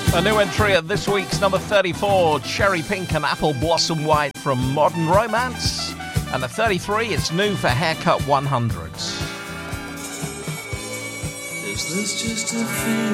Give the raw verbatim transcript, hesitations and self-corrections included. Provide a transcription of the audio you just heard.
A new entry at this week's number thirty-four, Cherry Pink and Apple Blossom White from Modern Romance. And at thirty-three, it's new for Haircut one hundred. Is this just a feeling?